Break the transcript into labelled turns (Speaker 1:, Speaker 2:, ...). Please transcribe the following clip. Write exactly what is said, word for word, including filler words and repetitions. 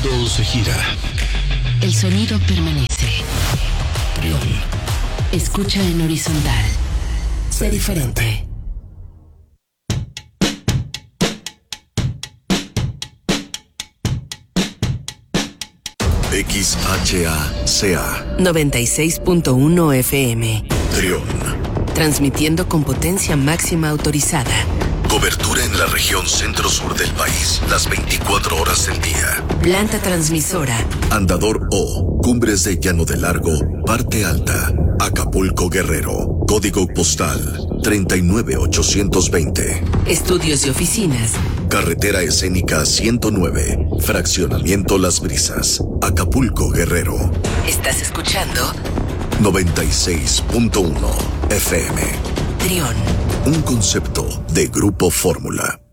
Speaker 1: mundo se gira.
Speaker 2: El sonido permanece.
Speaker 1: Trión.
Speaker 2: Escucha en horizontal. Sé diferente.
Speaker 1: X H A C A
Speaker 2: noventa y seis punto uno F M.
Speaker 1: Trión.
Speaker 2: Transmitiendo con potencia máxima autorizada.
Speaker 1: Cobertura en la región centro-sur del país, las veinticuatro horas del día.
Speaker 2: Planta transmisora.
Speaker 1: Andador O, Cumbres de Llano de Largo, Parte Alta, Acapulco, Guerrero. Código postal treinta y nueve ochocientos veinte.
Speaker 2: Estudios y oficinas.
Speaker 1: Carretera escénica ciento nueve, Fraccionamiento Las Brisas, Acapulco, Guerrero.
Speaker 2: ¿Estás escuchando?
Speaker 1: noventa y seis punto uno F M.
Speaker 2: Trión.
Speaker 1: Un concepto de Grupo Fórmula.